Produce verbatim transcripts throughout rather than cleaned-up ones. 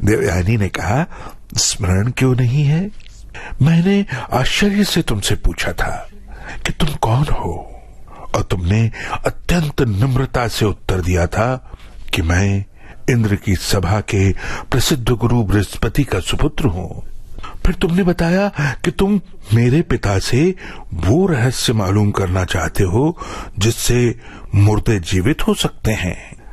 देवयानी ने कहा, स्मरण क्यों नहीं है? मैंने आश्चर्य से तुमसे पूछा था कि तुम कौन हो, और तुमने अत्यंत नम्रता से उत्तर दिया था कि मैं इंद्र की सभा के प्रसिद्ध गुरु बृहस्पति का सुपुत्र हूं। फिर तुमने बताया कि तुम मेरे पिता से वो रहस्य मालूम करना चाहते हो जिससे मुर्दे जीवित हो सकते हैं।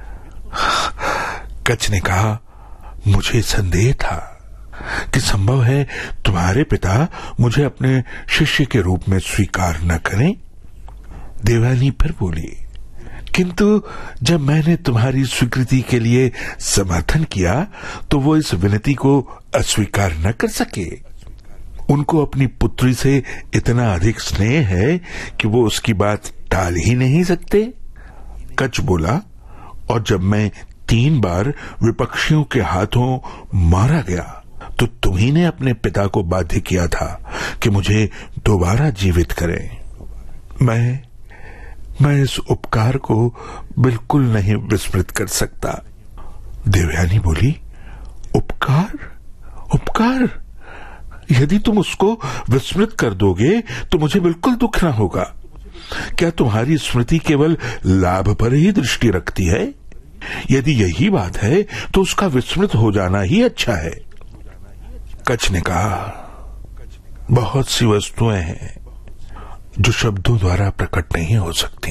कच ने कहा, मुझे संदेह था कि संभव है तुम्हारे पिता मुझे अपने शिष्य के रूप में स्वीकार न करें। देवयानी फिर बोली, किंतु जब मैंने तुम्हारी स्वीकृति के लिए समर्थन किया तो वो इस विनती को अस्वीकार न कर सके। उनको अपनी पुत्री से इतना अधिक स्नेह है कि वो उसकी बात टाल ही नहीं सकते। कच बोला, और जब मैं तीन बार विपक्षियों के हाथों मारा गया तो तुम्ही ने अपने पिता को बाध्य किया था कि मुझे दोबारा जीवित करें। मैं मैं इस उपकार को बिल्कुल नहीं विस्मृत कर सकता। देवयानी बोली, उपकार? उपकार? यदि तुम उसको विस्मृत कर दोगे तो मुझे बिल्कुल दुख न होगा। क्या तुम्हारी स्मृति केवल लाभ पर ही दृष्टि रखती है? यदि यही बात है तो उसका विस्मृत हो जाना ही अच्छा है। कच ने कहा, बहुत सी वस्तुएं हैं जो शब्दों द्वारा प्रकट नहीं हो सकती।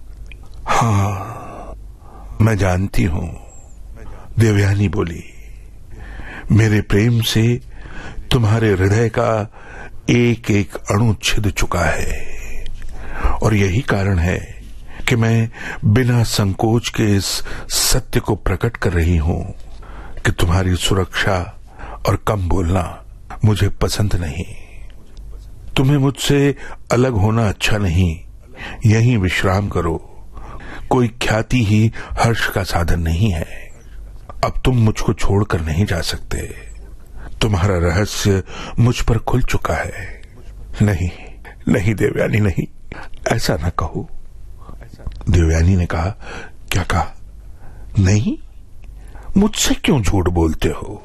हाँ, मैं जानती हूं, देवयानी बोली। मेरे प्रेम से तुम्हारे हृदय का एक एक अणु छिद चुका है, और यही कारण है कि मैं बिना संकोच के इस सत्य को प्रकट कर रही हूं कि तुम्हारी सुरक्षा और कम बोलना मुझे पसंद नहीं। तुम्हें मुझसे अलग होना अच्छा नहीं, यहीं विश्राम करो। कोई ख्याति ही हर्ष का साधन नहीं है। अब तुम मुझको छोड़कर नहीं जा सकते। तुम्हारा रहस्य मुझ पर खुल चुका है। नहीं नहीं देवयानी, नहीं, ऐसा न कहो। देवयानी ने कहा, क्या कहा? नहीं, मुझसे क्यों झूठ बोलते हो?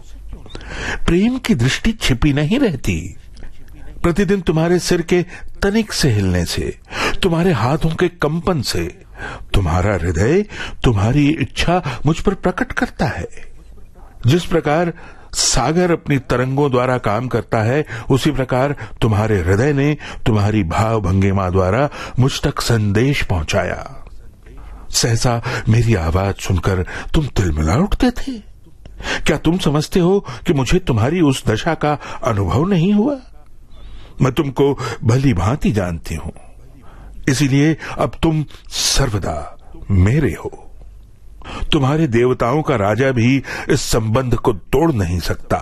प्रेम की दृष्टि छिपी नहीं रहती। प्रतिदिन तुम्हारे सिर के तनिक से हिलने से, तुम्हारे हाथों के कंपन से तुम्हारा हृदय तुम्हारी इच्छा मुझ पर प्रकट करता है। जिस प्रकार सागर अपनी तरंगों द्वारा काम करता है, उसी प्रकार तुम्हारे हृदय ने तुम्हारी भाव भंगिमा द्वारा मुझ तक संदेश पहुंचाया। सहसा मेरी आवाज सुनकर तुम तिलमिला उठते थे। क्या तुम समझते हो कि मुझे तुम्हारी उस दशा का अनुभव नहीं हुआ? मैं तुमको भली भांति जानती हूं, इसीलिए अब तुम सर्वदा मेरे हो। तुम्हारे देवताओं का राजा भी इस संबंध को तोड़ नहीं सकता।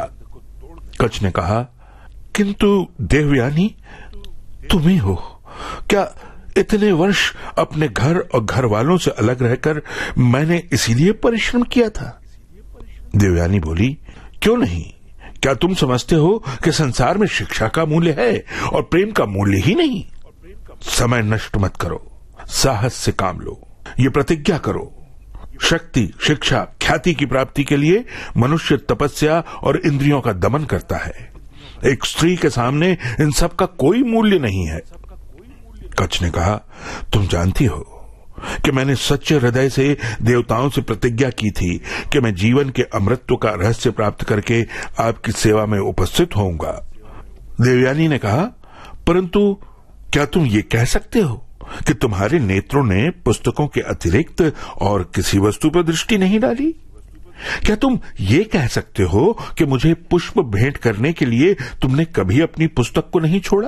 कच ने कहा, किंतु देवयानी, तुम ही हो। क्या इतने वर्ष अपने घर और घर वालों से अलग रहकर मैंने इसीलिए परिश्रम किया था? देवयानी बोली, क्यों नहीं? क्या तुम समझते हो कि संसार में शिक्षा का मूल्य है और प्रेम का मूल्य ही नहीं? समय नष्ट मत करो, साहस से काम लो। ये प्रतिज्ञा करो, शक्ति, शिक्षा, ख्याति की प्राप्ति के लिए मनुष्य तपस्या और इंद्रियों का दमन करता है। एक स्त्री के सामने इन सब का कोई मूल्य नहीं है। कच ने कहा, तुम जानती हो कि मैंने सच्चे हृदय से देवताओं से प्रतिज्ञा की थी कि मैं जीवन के अमृतत्व का रहस्य प्राप्त करके आपकी सेवा में उपस्थित होऊंगा। देवयानी ने कहा, परंतु क्या तुम ये कह सकते हो कि तुम्हारे नेत्रों ने पुस्तकों के अतिरिक्त और किसी वस्तु पर दृष्टि नहीं डाली? क्या तुम ये कह सकते हो कि मुझे पुष्प भेंट करने के लिए तुमने कभी अपनी पुस्तक को नहीं छोड़ा?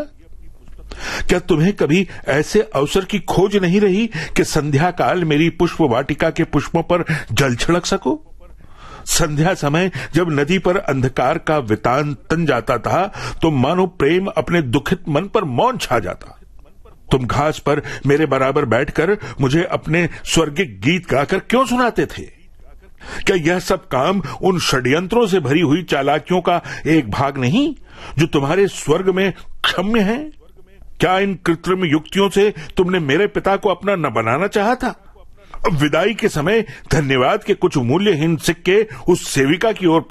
क्या तुम्हें कभी ऐसे अवसर की खोज नहीं रही कि संध्या काल मेरी पुष्प वाटिका के पुष्पों पर जल छिड़क सको? संध्या समय जब नदी पर अंधकार का वितान तन जाता था तो मानो प्रेम अपने दुखित मन पर मौन छा जाता। तुम घास पर मेरे बराबर बैठकर मुझे अपने स्वर्गिक गीत गाकर क्यों सुनाते थे? क्या यह सब काम उन षड्यंत्रों से भरी हुई चालाकियों का एक भाग नहीं जो तुम्हारे स्वर्ग में क्षम्य है? क्या इन कृत्रिम युक्तियों से तुमने मेरे पिता को अपना न बनाना चाहा था? अब विदाई के समय धन्यवाद के कुछ मूल्यहीन सिक्के उस सेविका की ओर